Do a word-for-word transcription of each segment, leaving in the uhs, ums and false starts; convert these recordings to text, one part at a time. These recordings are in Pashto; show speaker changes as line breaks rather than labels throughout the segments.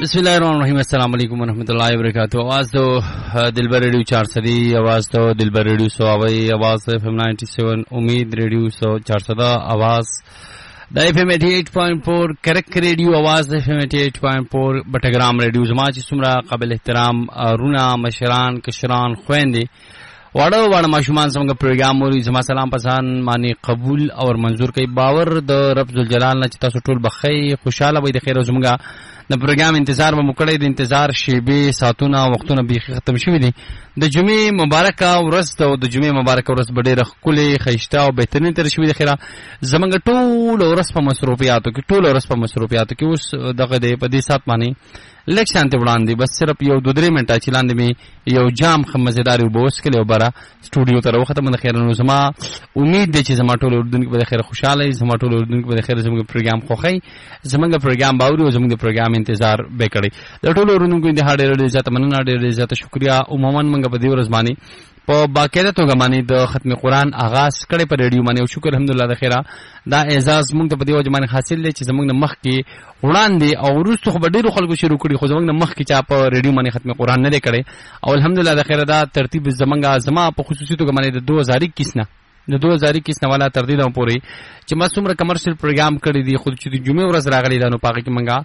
بسم الله الرحمن الرحیم. السلام علیکم ورحمۃ اللہ وبرکاتہ. آواز تو دلبر ریڈیو چار سدی, آواز تو دلبر ریڈیو سو آوائی, آواز ایف ایم نائنٹی سیون امید ریڈیو سو چار سدا, آواز دا ایف ایم ایٹی ایٹ پوائنٹ فور کرک ریڈیو, آواز ایف ایم ایٹی ایٹ پوائنٹ فور بٹگرام ریڈیو. زما چې څومره قابل احترام رونا مشران کشران خويندې واړه واړه ماشومان څنګه پروګرام وري, زما سلام پسان معنی قبول او منظور کوي. باور د رب ذوالجلال نه چې تاسو ټول بخیر خوشاله وي, د خیر او زموږه د پروګرام انتظار به مکړی, د انتظار شیبې ساعتونه وختونه بیخي ختم شوي دي. د جمعې مبارکه ورځ ده او د جمعې مبارکه ورځ به ډېره ښکلې ښایسته او بهترین تېره شوې ده. خیره زموږ ټوله ورځ په مصروفیاتو کې ټوله ورځ په مصروفیاتو کې اوس دغه دی په دې ساعت باندې لږ شانتې وړاندې بس صرف یو دو درې منټه چې لاندې مې یو جام ښه مزېدارې اوبه وڅښلې او بره سټوډیو ته راوختم. د خیر نو زما امید دی چې زما ټول اردونکي به د خیر خوشحاله وي, زما ټول اردونکي به د خیر زموږ پروګرام خوښوي, زموږ پروګرام به اوري او زموږ د پروګرام انتظار به کړی. د ټولو اردونکو انتها ډېره ډېره زیاته مننه, ډېره ډېره زیاته شکریه. عموما موږ په دې ورځ باندې په باقاعده توګه باندې د ختم قرآن آغاز کړی په ریډیو باندې او شکر الحمدلله د خیره دا اعزاز موږ ته په دې وجه باندې حاصل دی چې زموږ نه مخکې وړاندې او وروسته خو به ډېرو خلکو شروع کړي, خو زموږ نه مخکې چا په ریډیو باندې ختم قرآن نه دی کړی. او الحمدلله د خیره دا ترتیب زمونږ زما په خصوصي توګه باندې د دو هزار اکیس نه د دو هزار اکیس نه والا تر دې دمه پورې چې ما څومره کمرشل پروګرام کړی دی, خو چې د جمعې ورځ راغلی دا نو په هغې کې موږ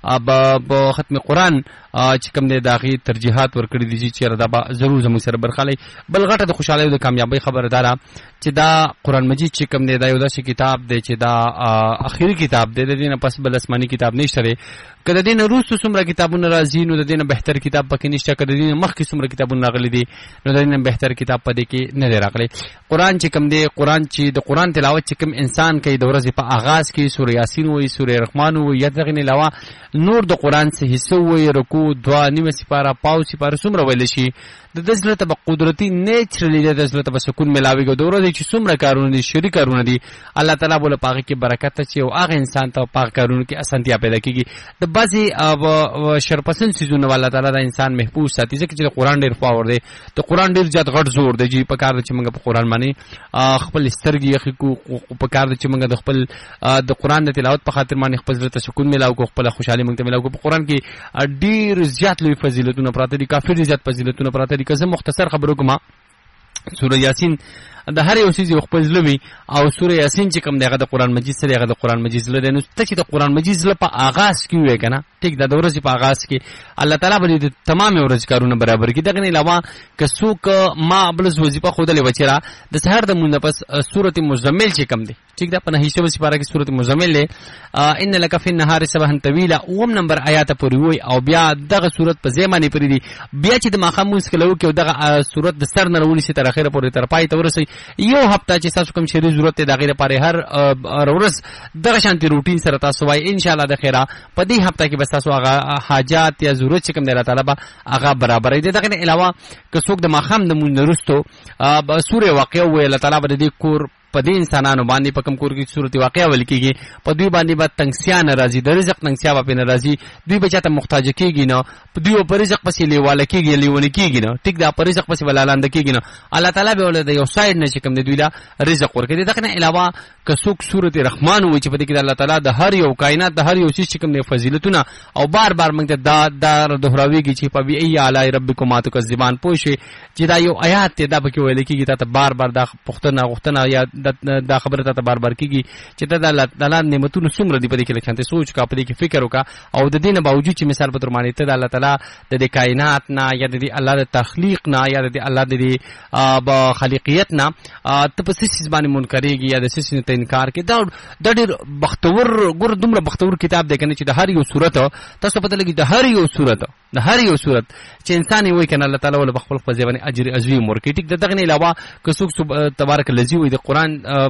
په ختم قرآن چې کوم دی د هغې ترجیحات ورکړي دي چې چېرې دا به ضرور زموږ سره برخه. بل غټه د خوشحالۍ او د کامیابۍ خبره دا ده چې دا قرآن مجید چې کوم دی دا یو داسې کتاب دی چې دا اخري کتاب دی, د دې نه پس بل اسماني کتاب نشته دی. که د دې نه وروسته څومره کتابونه راځي نو د دې نه بهتر کتاب پکې نشته, که د دې نه مخکې څومره کتابونه راغلي دي نو د دې نه بهتر کتاب په دې کې نه دی راغلی. قرآن چې کوم دی, قرآن چې د قرآن تلاوت چې کوم انسان کوي د ورځې په آغاز کې سوره یاسین وایي, سوره رحمان وایي, یا دغې نه علاوه نور د قرآن څه حصه وایي, رکوع, دعا, نیمه سپاره, پاو سپاره څومره ویلی شي, د ده زړه ته به قدرتي نیچرلی د ده زړه ته به سکون میلاوېږي. د ورځې چې څومره کارونه دي شري کارونه دي الله تعالی به له په هغې کې برکت اچوي او هغه انسان ته په هغه کارونو کې اسانتیا پیدا کېږي. د بعضې شرپسند څیزونه به الله تعالی د انسان محفوظ ساتي, ځکه چې د قرآن ډېر پاور دی, د قرآن ډېر زیات غټ زور دی چې په کار ده چې موږ په قرآن باندې خپل سترګې یخې کړو, په کار ده چې موږ د خپل د قرآن د تلاوت په خاطر باندې خپل زړه ته سکون میلاو کړو, خپله خوشحالي موږ ته میلاو کړو. په قرآن کې ډېر زیات لوی فضیلتونه پراته دي, کافي ډېر زیات فضیلتونه پراته دي. که زه مختصر خبرو کوم, سوره یاسین د هر یو څیز یو خپل زړه وي او سوره یاسین چې کوم دی هغه د قرآن مجید سره هغه د قرآن مجید زړه دی. نو ته چې د قرآن مجید زړه په آغاز کې ووایې که نه, ټیک ده, د ورځې په آغاز کې الله تعالی به د تمامې ورځې کارونه برابر کړي. دغه نه علاوه که څوک ما بلس وظیفه ښودلې وه چې را د سهار د مونځ نه پس سورت مزمل چې کوم دی, ټیک ده, په نهي شوه سپاره کې سورت مزمل دی, ان لک فی النهار سبحا طویلا اووم نمبر آیاته پورې وایي او بیا دغه سورت په ځای باندې پرې دي. بیا چې د ماښام مونځ کله وکړي او دغه سورت د سر نه راونیسي تر اخره پورې تر پای ته ورسوي, یو هفته چې تاسو کوم شری ضرورت دی د هغې لپاره هر ورځ دغه شانتې روټین سره تاسو وایي انشاءالله د خیره په دې هفته کې به ستاسو هغه حاجات یا ضرورت چې کوم دی الله تعالی به هغه برابروي. د دغې نه علاوه که څوک د ماښام د مونځ نه وروستو سورې واقعه ووایي, الله تعالی به د دې کور په دې انسانانو باندې په کوم کور کې صورت واقعه ویل کېږي په دوی باندې به تنګسیا نه راځي, د رزق تنګسیا به پرې نه راځي, دوی به چاته محتاجه کېږي نه, دوی به په رزق پسې لیواله کېږي لیونې کېږي نه, ټیک ده, په رزق پسې به لالانده کېږي نه. الله تعالی به ولې د یو سایډ نه چې کوم دی دوی له رزق ورکوي. د دغه نه علاوه که څوک سورت رحمان وایي چې په دې کې د الله تعالی د هر یو کائنات د هر یو څیز چې کوم دی فضیلتونه او بار بار موږ ته دا دا دهراویږي چې فبأي آلاء ربکما تکذبان, پوه شئ چې دا یو آیات دی, دا پکې ویل کېږي تا ته بار بار دا پوښتنه غوښتنه یا دا خبره ته بار بار کېږي چې ته د الله تعالی نعمتونه څومره دي په دې کې لږ شانتې سوچ کا, په دې کې فکر وکړه او د دې نه باوجود چې مثال په طور باندې ته د الله تعالی د دې کائنات نه یا د دې الله د تخلیق نه یا د دې الله د دې خالقیت نه ته په څه څیز باندې منکرېږي یا د څه څیز ته انکار کوې, دا دا ډېر بختور ګوره دومره بختور کتاب دی که نه چې د هر یو صورت تاسو پته لګي د هر یو صورت د هر یو صورت چې انسان یې وایي که نه الله تعالی ولې په خپل خپل ځای باندې اجر عظیم ورکوي. ټیک د دغه نه علاوه که څوک تبارک الذي وایي د قرآن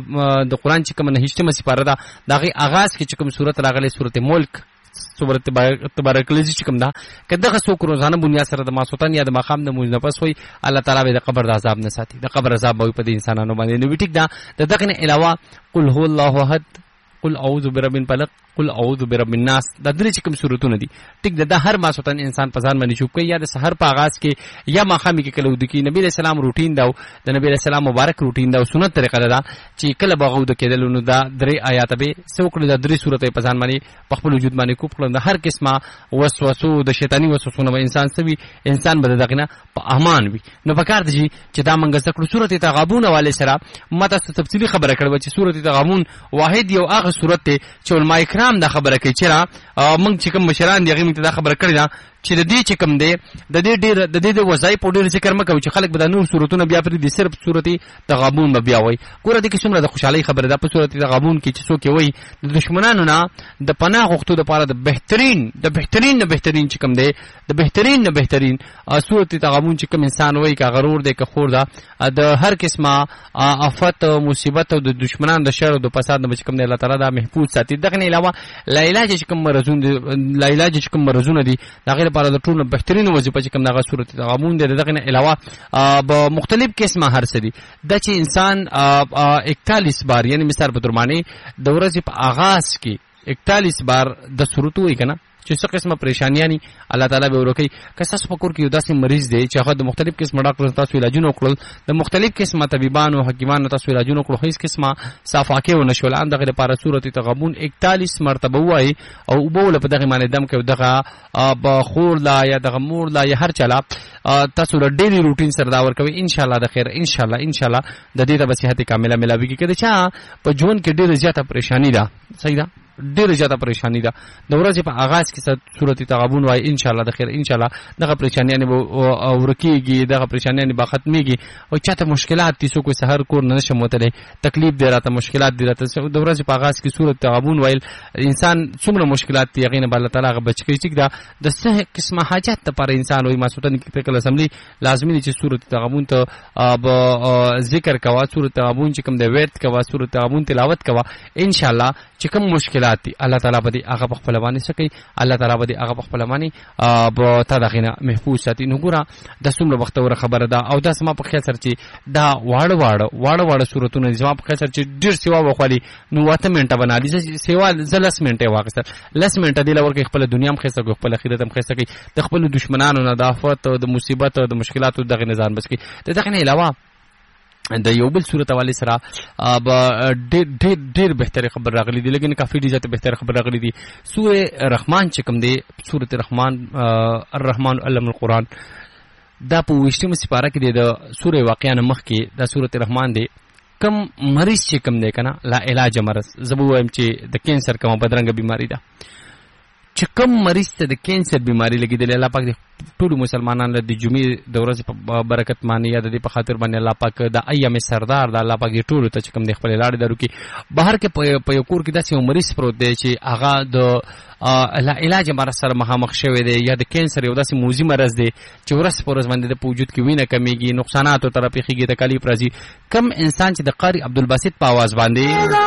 د قرآن چې کومه نهشتمه سپاره ده د هغې آغاز کې چې کوم صورت راغلی صورت ملک صورت تبارک الذي چې کوم ده, که دغه څوک روزانه بنیاد سره د ماسوتن یا د ماښام د مونځ نه پس وایي الله تعالی به د قبر د عذاب نه ساتي, د قبر عذاب به وي په دې انسانانو باندې. نو ټیک ده, د دغه نه علاوه قل هو الله احد, قل اعوذ برب الفلق، قل اعوذ برب الناس، دا درې چې کوم سورتونه دي ټیک ده. دا هر ماسوتن انسان په ځان باندې شوب کوي یا د سحر په آغاز کې یا ماښام کې کله ودو کې. نبی علیہ السلام روټین دا د نبی علیہ السلام مبارک روټین دا سنت طریقه ده چې کله به غو د کېدل نو دا درې آیات به څوکړه د درې سورته په ځان باندې په خپل وجود باندې کوب کړل. د هر قسمه وسوسو د شیطانی وسوسو نه انسان سوي انسان به دغه نه په امان وي. نو پکار دي چې دا منګه ذکر سورته تغابون والے سره ماته تفصیلی خبره کړو چې سورته تغابون واحد یو هغه سورته چې علماء کرام دا خبره کوي چې را موږ چې کوم مشران دي هغه موږ دا خبره کړی دا چې د دې چې کوم دی د دې ډېر د دې د وظایف په ډېر ذکر مکو چې خلک به د نور سورتونه بیا پرې دي صرف سورته تغابون به بیا وای. ګوره دې کې څومره د خوشحالي خبره ده په سورته تغابون کې چې څوک وای د دشمنانو نه د پناه غوښتو لپاره د بهترین د بهترین نه بهترین چې کوم دی د بهترین نه بهترین سورته تغابون چې کوم انسان وای کا غرور دی که خور ده د هر قسمه آفت او مصیبت او د دشمنانو د شر او د فساد نه چې کوم دی الله تعالی دا محفوظ ساتي. دغه نه علاوه لا علاج چې کوم مرزون دي لا علاج چې کوم مرزونه دي دا غیر لپاره د ټولو بهترین وظیفه چې کوم دغه سورته تغابون دی دغه نه علاوه به مختلف قسمه هر څه دي د چې انسان اکتالیس بار یعنی مثال په درمانه د ورځې په آغاز کې اکتالیس بار د سورته وای کنه چې څه قسمه پریشانیاں الله تعالی به ورکي. که تاسو فکر کې یو داسې مریض دی چې هغه د مختلف قسمه ډاکټر تاسو علاجونه وکړل د مختلف قسمه طبيبانو او حکیمانو تاسو علاجونه وکړل هیڅ قسمه صافاکه و نشول ان دغه لپاره سورته تغابون اکتالیس مرتبه وای او بوله په دغه معنی دم کې دغه بخور لا یا دغه مور لا یا هر چلا تاسو د ډیلی روټین سره دا ورکوي ان شاء الله د خیر ان شاء الله ان شاء الله د دې د صحت کامله ملاوي کې چې په ژوند کې ډیره زیاته پریشانی ده صحیح ده ډیره زیاته پریشانی ده د ورځې په آغاز کې سورته تغابون وای ان شاء الله د خیر ان شاء الله دغه پریشانیاں به ورکیږي دغه پریشانیاں به ختميږي او چاته مشکلات دي څوک سحر کور نه نشم وتلی تکلیف دی راته مشکلات دی راته د ورځې په آغاز کې سورته تغابون وایل انسان څومره مشکلات دی هغه نه الله تعالی هغه بچ کی چې دا د څه قسمه حاجت لپاره انسان وای مسعودن کې کله سملی لازمي چې سورته تغابون ته ذکر کوا سورته تغابون چې کوم دی ویت کوا سورته تغابون تلاوت کوا ان شاء الله چې کوم مشکلات دي الله تعالی به هغه په خپل باندې سکی الله تعالی به هغه په خپل باندې به تا دغه محفوظ ساتي. نو ګوره د څومره وخت ور خبره ده او دا سما په خیال سره چې دا واړه واړه واړه واړه صورتونه زما په خیال سره چې ډیر سیوا وخالي نو واته منټه بنالي سیوا زلس منټه واغسته لس منټه دی لور کې خپل دنیا هم خسته کوي خپل اخرت هم خسته کوي د خپل دشمنانو نه د آفت او د مصیبت او د مشکلاتو دغه نظام بس کی دغه نه علاوه د یو بل صورت والی سره ډېر ډېر ډېر بهتره خبر راغلی دی لیکن کافي ډېر ځته بهتره خبر راغلی دی. سوره رحمان چې کوم دی سوره رحمان الرحمن علم القرآن دا په وشتمه سپاره کې د سوره واقعا مخ کې د سوره رحمان دی کم مریض چې کوم دی کنه لا علاج مرض زبو وایم چې د کینسر کومه بدرنګ بیماری ده چې کوم مریض ته د کینسر بیماری لګیدل الله پاک ټول مسلمانانو د جمعې د ورځې په برکت باندې یا د دې په خاطر باندې الله پاک د ایام سردار د الله پاک ټول ته چې کوم د خپل لاړ درو کې بهر کې په یو کور کې داسې مریض پروت دی چې هغه د علاج مرض سره مخامخ شوی دی یا د کینسر یو داسې موذي مرض دی چې ورځ په ورځ باندې د وجود کې وینه کمیږي نقصانات او طرفي خيږي تکلیف راځي. کم انسان چې د قاری عبدالباسط په आवाज باندې